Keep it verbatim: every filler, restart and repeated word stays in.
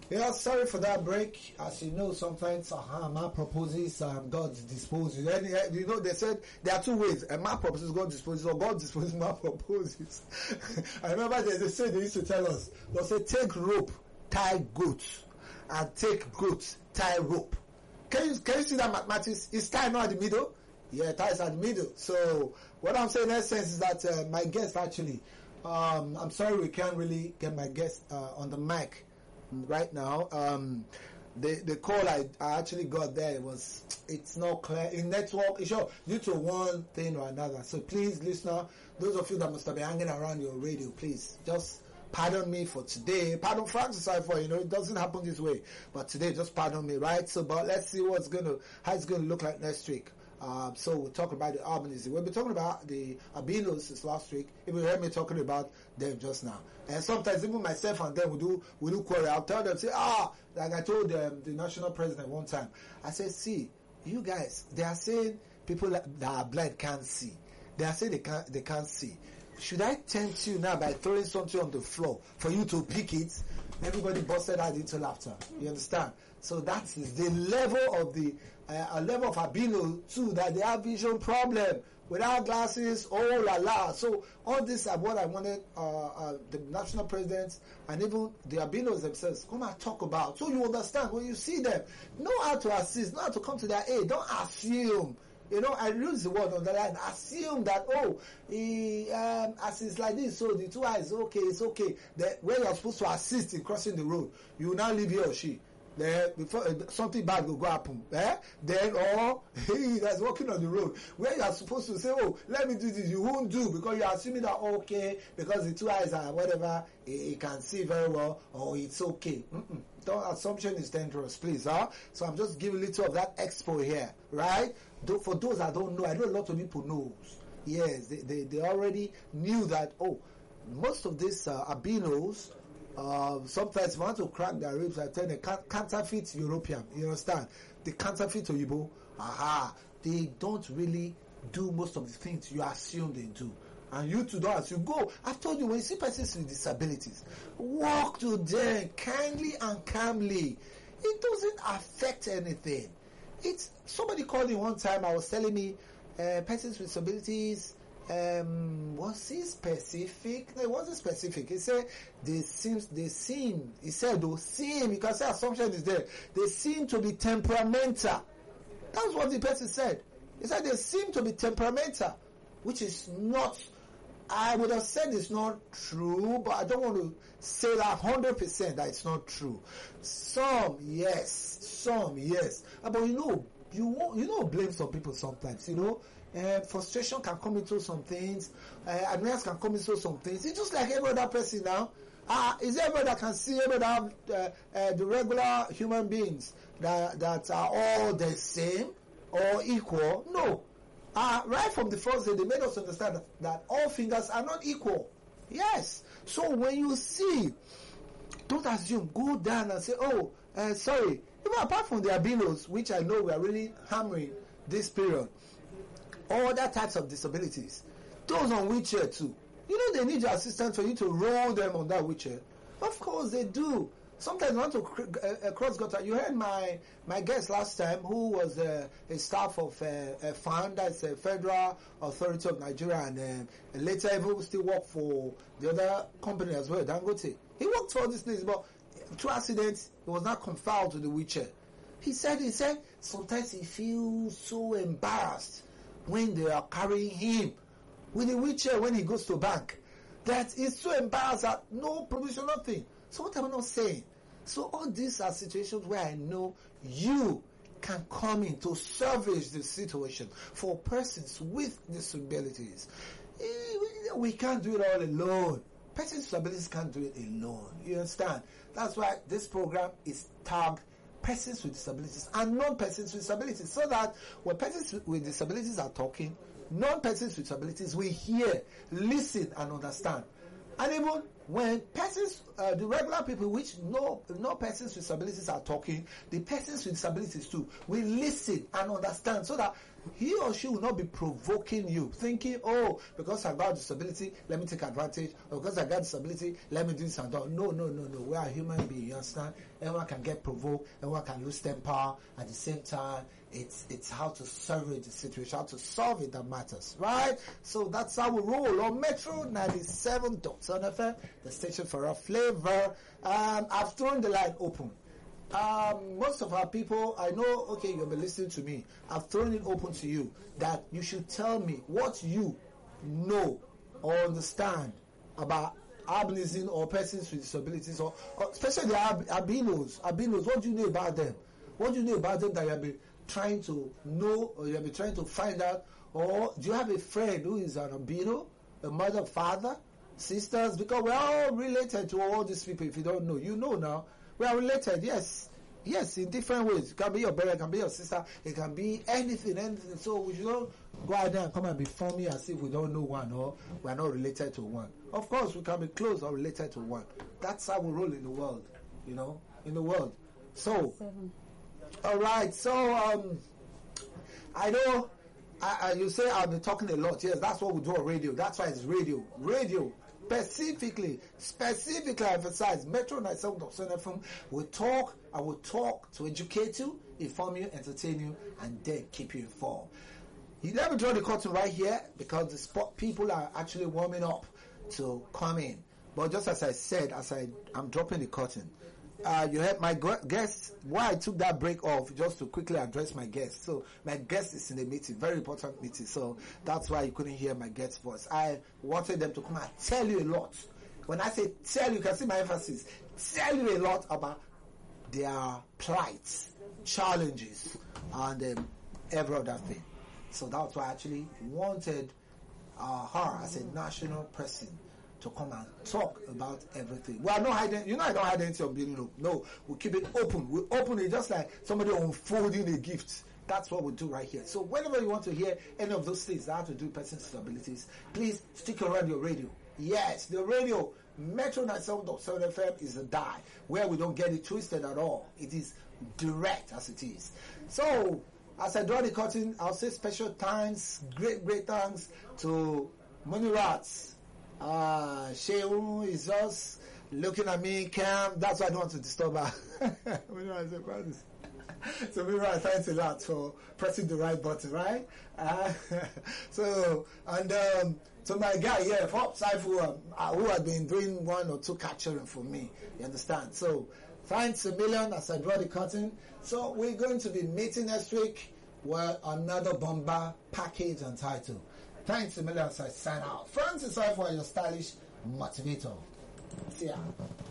Yeah, sorry for that break. As you know, sometimes uh, man proposes, um, God disposes. And, uh, you know, they said there are two ways. A man proposes, God disposes, or God disposes, man proposes. I remember they, they said, they used to tell us, they'll say, take rope, tie goat, and take goat, tie rope. Can you, can you see that mathematics? Is tie not at the middle? Yeah, tie is at the middle. So, what I'm saying in essence is that uh, my guest actually, um, I'm sorry we can't really get my guest uh, on the mic right now. Um, the the call I, I actually got there was, it's not clear in network. It's sure due to one thing or another. So please, listener, those of you that must have been hanging around your radio, please just pardon me for today. Pardon Francis for, you know, it doesn't happen this way. But today, just pardon me, right? So, but let's see what's gonna how it's gonna look like next week. Um, so we'll talk about the albinism. We've been talking about the albinos since last week. If you heard me talking about them just now, and sometimes even myself and them we do we do quarrel. I'll tell them, say, ah, like I told them the national president one time. I said, see, you guys, they are saying people that are blind can't see. They are saying they can't they can't see. Should I tempt you now by throwing something on the floor for you to pick it? Everybody busted out into laughter. You understand? So that is the level of the uh, a level of albino too, that they have vision problem without glasses. Oh la la! So all this is what I wanted uh, uh, the national presidents and even the albinos themselves come and talk about, so you understand when you see them, know how to assist, know how to come to their aid. Don't assume. You know, I use the word on the line. Assume that, oh, he um, assists like this, so the two eyes, okay, it's okay. That where you're supposed to assist in crossing the road, you will now leave he or she. Then before uh, something bad will go happen, eh? Then or he that's walking on the road where you are supposed to say, oh, let me do this, you won't do because you are assuming that okay, because the two eyes are whatever, he, he can see very well, or it's okay. Mm-mm. Don't, assumption is dangerous, please, huh? So I'm just giving a little of that expo here, right? Do, for those that don't know, I know a lot of people knows. Yes, they, they, they already knew that, oh, most of these uh, albinos, uh, sometimes want to crack their ribs, I tell them, counterfeit European, you understand? The counterfeit Oyibo, aha, they don't really do most of the things you assume they do. And you too don't, as you go, I've told you, when you see persons with disabilities, walk to them kindly and calmly. It doesn't affect anything. It's, somebody called me one time, I was telling me, uh, persons with disabilities, um, was he specific? No, it wasn't specific. He said, they seem, they seem, he said, though, seem, you can say assumption is there, they seem to be temperamental. That's what the person said. He said, they seem to be temperamental, which is not, I would have said it's not true, but I don't want to say that one hundred percent that it's not true. Some, yes. Some, yes. But you know, you won't, you know, blame some people sometimes, you know. Uh, frustration can come into some things. Uh, annoyance can come into some things. It's just like every other person now. Ah, uh, is there everybody that can see, everybody have uh, uh, the regular human beings that, that are all the same or equal? No. Uh, right from the first day, they made us understand that, that all fingers are not equal. Yes. So when you see, don't assume, go down and say, oh, uh, sorry. Even apart from the albinos, which I know we are really hammering this period, all other types of disabilities, those on wheelchair too. You know they need your assistance for you to roll them on that wheelchair. Of course they do. Sometimes you want to cr- uh, cross gutter. You heard my my guest last time, who was uh, a staff of uh, a F A N, that's a Federal Authority of Nigeria, and, uh, and later even still worked for the other company as well, Dangote. He worked for this place, but through accidents, he was not confined to the wheelchair. He said, he said, sometimes he feels so embarrassed when they are carrying him with the wheelchair when he goes to bank, that he's so embarrassed that no provision, nothing. So what am I not saying? So all these are situations where I know you can come in to salvage the situation for persons with disabilities. We can't do it all alone. Persons with disabilities can't do it alone. You understand? That's why this program is tagged persons with disabilities and non-persons with disabilities, so that when persons with disabilities are talking, non-persons with disabilities will hear, listen and understand. And even when persons, uh, the regular people, which no no persons with disabilities are talking, the persons with disabilities too will listen and understand, so that he or she will not be provoking you, thinking, oh, because I got disability, let me take advantage, or because I got disability, let me do this and that. No, no, no, no. We are human beings, you understand? Everyone can get provoked, everyone can lose temper. At the same time, it's it's how to serve the situation, how to solve it that matters, right? So that's how we roll on Metro ninety-seven point seven F M, the station for our flavor. Um, I've thrown the line open. Um, most of our people, I know, okay, you'll be listening to me. I've thrown it open to you that you should tell me what you know or understand about albinism or persons with disabilities, or, or especially the ab- albinos. Albinos, what do you know about them? What do you know about them that you have been trying to know, or you have been trying to find out? Or do you have a friend who is an albino, a mother, father, sisters? Because we're all related to all these people. If you don't know, you know now. We are related, yes. Yes, in different ways. It can be your brother, it can be your sister, it can be anything, anything. So we should not go out there and come and be forming as if we don't know one or we are not related to one. Of course, we can be close or related to one. That's how we roll in the world, you know, in the world. So, all right. So, um, I know I, I, you say I'll be talking a lot. Yes, that's what we do on radio. That's why it's radio. Radio. Specifically, specifically emphasize Metro ninety-seven point seven F M. We talk, I will talk to educate you, inform you, entertain you, and then keep you informed. You never draw the curtain right here because the spot people are actually warming up to come in. But just as I said, as I I'm dropping the curtain, uh, you have my guest. Why I took that break off just to quickly address my guest. So my guest is in a meeting, very important meeting. So that's why you couldn't hear my guest's voice. I wanted them to come and tell you a lot. When I say tell you, you can see my emphasis. Tell you a lot about their plight, challenges, and um, every other thing. So that's why I actually wanted uh, her as a national person to come and talk about everything. We are not hiding, you know I don't hide anything on building up. No, we keep it open. We open it just like somebody unfolding a gift. That's what we do right here. So whenever you want to hear any of those things that have to do with persons with disabilities, please stick around your radio. Yes, the radio, Metro ninety-seven point seven F M is a die, where we don't get it twisted at all. It is direct as it is. So, as I draw the curtain, I'll say special thanks, great, great thanks to Munirat. Uh, Shehu is just looking at me, Cam. That's why I don't want to disturb her. So, Mira, thanks a lot for pressing the right button, right? Uh, so, and um, so my guy here, Pop Saifu, um, uh, who has been doing one or two capturing for me, you understand? So, thanks a million as I draw the curtain. So, we're going to be meeting next week with another bomber package and title. Thanks a million as I sign out. Francis Saifu, your stylish motivator. See ya.